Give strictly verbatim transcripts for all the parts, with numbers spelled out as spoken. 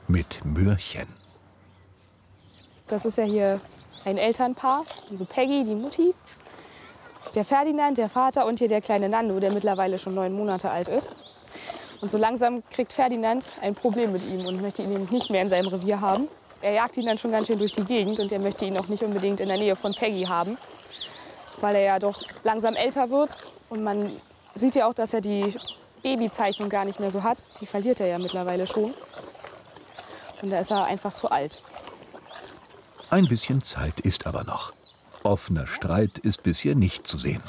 mit Möhrchen. Das ist ja hier ein Elternpaar, also Peggy, die Mutti, der Ferdinand, der Vater und hier der kleine Nando, der mittlerweile schon neun Monate alt ist. Und so langsam kriegt Ferdinand ein Problem mit ihm und möchte ihn nicht mehr in seinem Revier haben. Er jagt ihn dann schon ganz schön durch die Gegend und er möchte ihn auch nicht unbedingt in der Nähe von Peggy haben, weil er ja doch langsam älter wird. Und man sieht ja auch, dass er die Babyzeichnung gar nicht mehr so hat. Die verliert er ja mittlerweile schon. Und da ist er einfach zu alt. Ein bisschen Zeit ist aber noch. Offener Streit ist bisher nicht zu sehen.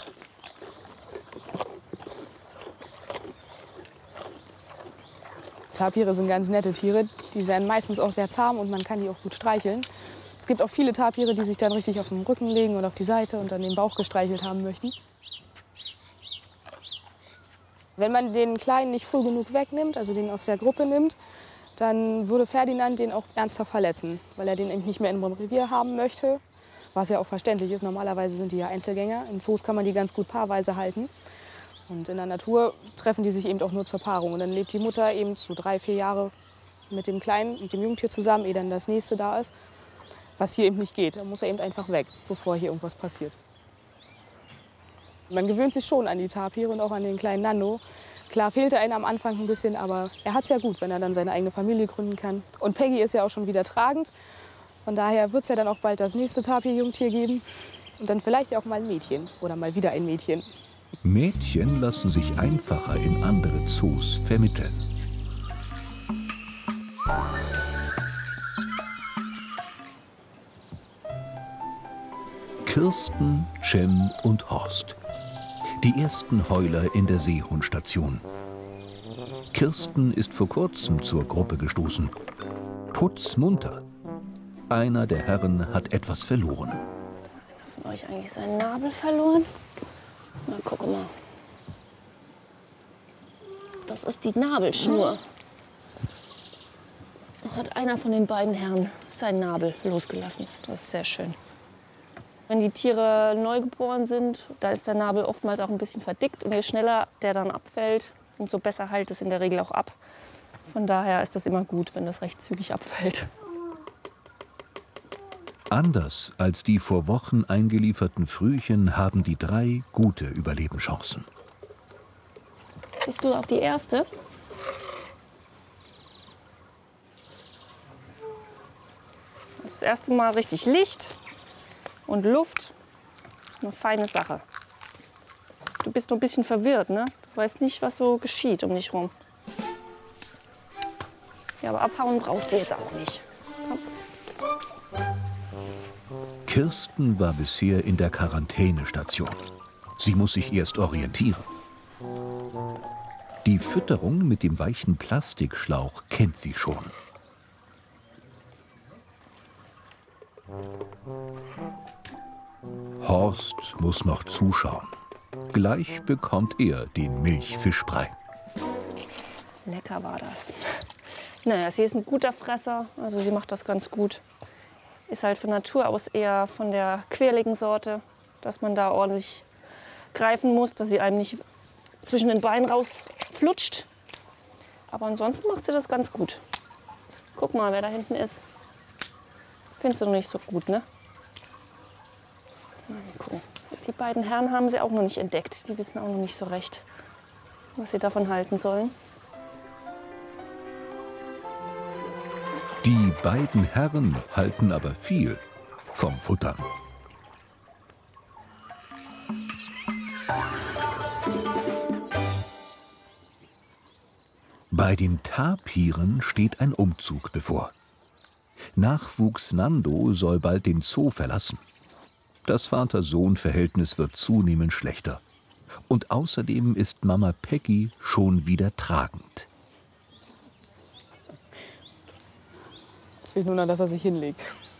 Tapire sind ganz nette Tiere. Die sind meistens auch sehr zahm und man kann die auch gut streicheln. Es gibt auch viele Tapire, die sich dann richtig auf den Rücken legen oder auf die Seite und dann den Bauch gestreichelt haben möchten. Wenn man den Kleinen nicht früh genug wegnimmt, also den aus der Gruppe nimmt, dann würde Ferdinand den auch ernsthaft verletzen, weil er den eben nicht mehr in einem Revier haben möchte. Was ja auch verständlich ist, normalerweise sind die ja Einzelgänger. In Zoos kann man die ganz gut paarweise halten. Und in der Natur treffen die sich eben auch nur zur Paarung. Und dann lebt die Mutter eben so drei, vier Jahre mit dem Kleinen, mit dem Jungtier zusammen, ehe dann das nächste da ist. Was hier eben nicht geht. Da muss er eben einfach weg, bevor hier irgendwas passiert. Man gewöhnt sich schon an die Tapire und auch an den kleinen Nando. Klar fehlte einem am Anfang ein bisschen, aber er hat es ja gut, wenn er dann seine eigene Familie gründen kann. Und Peggy ist ja auch schon wieder tragend. Von daher wird es ja dann auch bald das nächste Tapir-Jungtier geben. Und dann vielleicht ja auch mal ein Mädchen oder mal wieder ein Mädchen. Mädchen lassen sich einfacher in andere Zoos vermitteln. Kirsten, Cem und Horst. Die ersten Heuler in der Seehundstation. Kirsten ist vor kurzem zur Gruppe gestoßen. Putzmunter. Einer der Herren hat etwas verloren. Hat einer von euch eigentlich seinen Nabel verloren? Na, guck mal. Das ist die Nabelschnur. Hat einer von den beiden Herren seinen Nabel losgelassen. Das ist sehr schön. Wenn die Tiere neugeboren sind, da ist der Nabel oftmals auch ein bisschen verdickt. Und je schneller der dann abfällt, umso besser heilt es in der Regel auch ab. Von daher ist das immer gut, wenn das recht zügig abfällt. Anders als die vor Wochen eingelieferten Frühchen haben die drei gute Überlebenschancen. Bist du auch die Erste? Das erste Mal richtig Licht und Luft. Das ist eine feine Sache. Du bist nur ein bisschen verwirrt, ne? Du weißt nicht, was so geschieht um dich rum. Ja, aber abhauen brauchst du jetzt auch nicht. Komm. Kirsten war bisher in der Quarantänestation. Sie muss sich erst orientieren. Die Fütterung mit dem weichen Plastikschlauch kennt sie schon. Horst muss noch zuschauen. Gleich bekommt er den Milchfischbrei. Lecker war das. Naja, sie ist ein guter Fresser, also sie macht das ganz gut. Ist halt von Natur aus eher von der quirligen Sorte, dass man da ordentlich greifen muss, dass sie einem nicht zwischen den Beinen rausflutscht. Aber ansonsten macht sie das ganz gut. Guck mal, wer da hinten ist. Findest du noch nicht so gut, ne? Mal gucken. Die beiden Herren haben sie auch noch nicht entdeckt. Die wissen auch noch nicht so recht, was sie davon halten sollen. Die beiden Herren halten aber viel vom Futtern. Bei den Tapiren steht ein Umzug bevor. Nachwuchs Nando soll bald den Zoo verlassen. Das Vater-Sohn-Verhältnis wird zunehmend schlechter. Und außerdem ist Mama Peggy schon wieder tragend. Es fehlt nur noch, dass er sich hinlegt.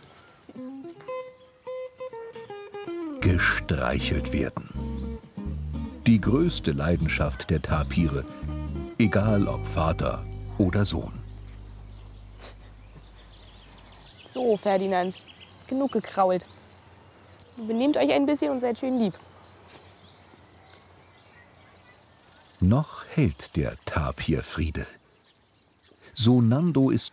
Gestreichelt werden. Die größte Leidenschaft der Tapire, egal ob Vater oder Sohn. So, Ferdinand, genug gekrault. Benehmt euch ein bisschen und seid schön lieb. Noch hält der Tapir Friede. So Nando ist